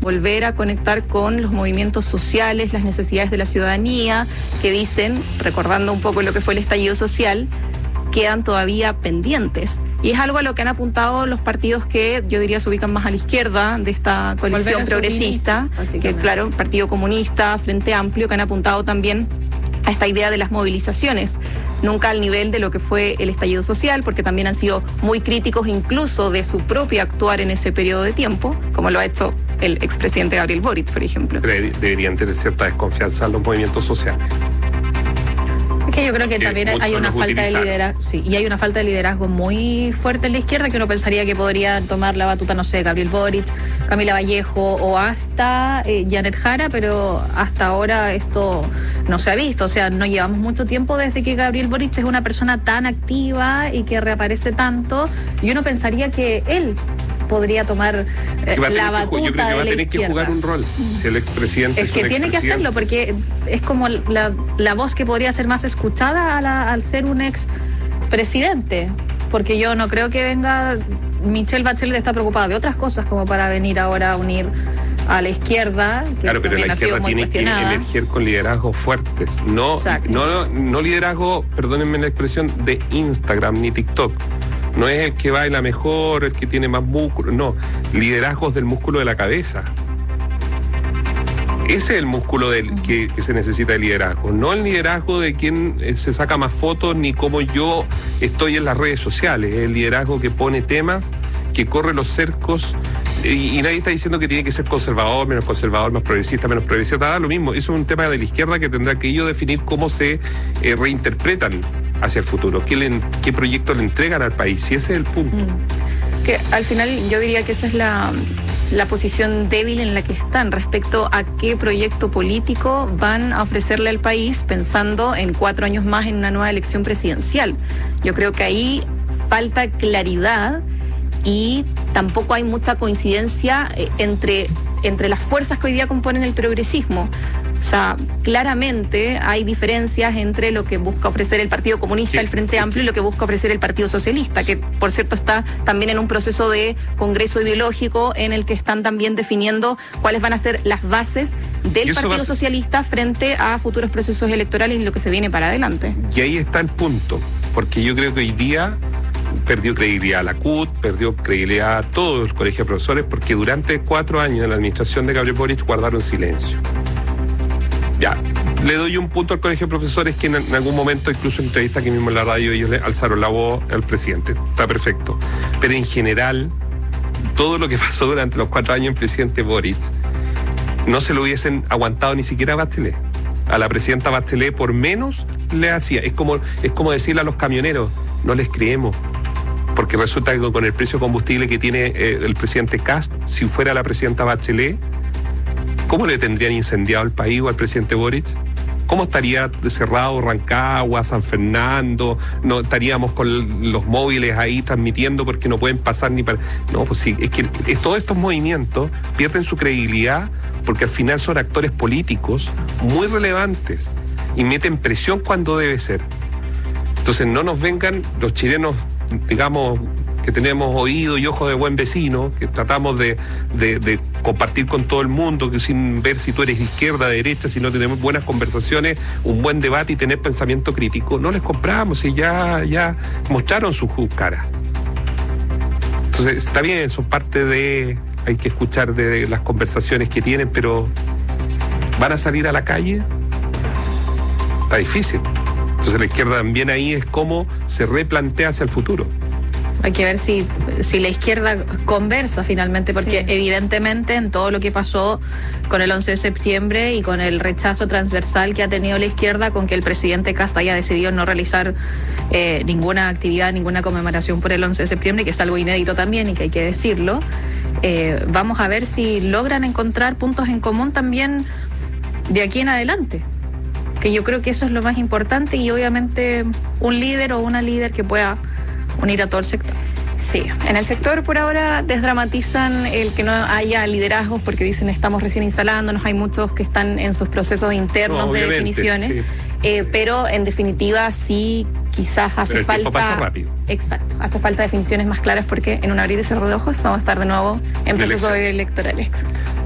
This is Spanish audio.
volver a conectar con los movimientos sociales, las necesidades de la ciudadanía, que dicen, recordando un poco lo que fue el estallido social, quedan todavía pendientes. Y es algo a lo que han apuntado los partidos que yo diría se ubican más a la izquierda de esta coalición progresista, que claro, Partido Comunista, Frente Amplio, que han apuntado también a esta idea de las movilizaciones, nunca al nivel de lo que fue el estallido social, porque también han sido muy críticos incluso de su propio actuar en ese periodo de tiempo, como lo ha hecho el expresidente Gabriel Boric, por ejemplo. Deberían tener cierta desconfianza en los movimientos sociales. Que yo creo que también hay una falta de liderazgo, sí, y hay una falta de liderazgo muy fuerte en la izquierda, que uno pensaría que podría tomar la batuta, no sé, Gabriel Boric, Camila Vallejo o hasta Janet Jara, pero hasta ahora esto no se ha visto. O sea, no llevamos mucho tiempo desde que Gabriel Boric es una persona tan activa y que reaparece tanto, y uno pensaría que él podría tomar la batuta. Yo creo que va a tener que jugar un rol. Si el expresidente es que tiene que hacerlo, porque es como la voz que podría ser más escuchada al ser un expresidente. Porque yo no creo que venga. Michelle Bachelet está preocupada de otras cosas como para venir ahora a unir a la izquierda, que claro, pero la izquierda tiene que emerger con liderazgos fuertes, no liderazgo, perdónenme la expresión, de Instagram ni TikTok. No es el que baila mejor, el que tiene más músculo, no. Liderazgos del músculo de la cabeza. Ese es el músculo que se necesita de liderazgo. No el liderazgo de quien se saca más fotos ni cómo yo estoy en las redes sociales. Es el liderazgo que pone temas, que corre los cercos. Y nadie está diciendo que tiene que ser conservador, más progresista, menos progresista. Da lo mismo. Eso es un tema de la izquierda que tendrá que ellos definir cómo se reinterpretan hacia el futuro, qué proyecto le entregan al país, y ese es el punto. Que al final yo diría que esa es la posición débil en la que están respecto a qué proyecto político van a ofrecerle al país pensando en 4 años más en una nueva elección presidencial. Yo creo que ahí falta claridad y tampoco hay mucha coincidencia entre las fuerzas que hoy día componen el progresismo. O sea, claramente hay diferencias entre lo que busca ofrecer el Partido Comunista, el Frente Amplio, y lo que busca ofrecer el Partido Socialista, que por cierto está también en un proceso de congreso ideológico en el que están también definiendo cuáles van a ser las bases del Partido Socialista frente a futuros procesos electorales y lo que se viene para adelante. Y ahí está el punto, porque yo creo que hoy día perdió credibilidad a la CUT, perdió credibilidad a todo el colegio de profesores, porque durante 4 años en la administración de Gabriel Boric guardaron silencio. Ya, le doy un punto al colegio de profesores que en algún momento, incluso en entrevista aquí mismo en la radio, ellos le alzaron la voz al presidente. Está perfecto. Pero en general, todo lo que pasó durante los 4 años en presidente Boric, no se lo hubiesen aguantado ni siquiera a Bachelet. A la presidenta Bachelet por menos le hacía. Es como decirle a los camioneros, no les creemos. Porque resulta que con el precio de combustible que tiene el presidente Kast, si fuera la presidenta Bachelet, ¿cómo le tendrían incendiado el país o al presidente Boric? ¿Cómo estaría cerrado Rancagua, San Fernando? No estaríamos con los móviles ahí transmitiendo porque no pueden pasar ni para... No, pues sí, es que todos estos movimientos pierden su credibilidad porque al final son actores políticos muy relevantes y meten presión cuando debe ser. Entonces no nos vengan los chilenos, digamos, que tenemos oído y ojo de buen vecino, que tratamos de compartir con todo el mundo, que sin ver si tú eres izquierda, derecha, si no tenemos buenas conversaciones, un buen debate y tener pensamiento crítico, no les compramos y ya mostraron su cara. Entonces está bien, son parte de... Hay que escuchar de las conversaciones que tienen, pero ¿van a salir a la calle? Está difícil. Entonces la izquierda también ahí es cómo se replantea hacia el futuro. Hay que ver si la izquierda conversa finalmente, porque evidentemente en todo lo que pasó con el 11 de septiembre y con el rechazo transversal que ha tenido la izquierda con que el presidente Kast haya decidido no realizar ninguna actividad, ninguna conmemoración por el 11 de septiembre, que es algo inédito también y que hay que decirlo, vamos a ver si logran encontrar puntos en común también de aquí en adelante. Que yo creo que eso es lo más importante y obviamente un líder o una líder que pueda unir a todo el sector. Sí, en el sector por ahora desdramatizan el que no haya liderazgos porque dicen estamos recién instalándonos, hay muchos que están en sus procesos internos de definiciones, pero en definitiva sí quizás hace falta... El tiempo pasa rápido. Exacto, hace falta definiciones más claras porque en un abrir y cerrar de ojos vamos a estar de nuevo en procesos electorales. Exacto.